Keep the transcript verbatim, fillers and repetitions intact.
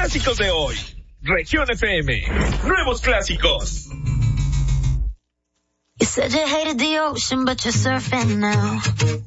clásicos de hoy. Región F M. Nuevos clásicos. You said you hated the ocean, but you're surfing now.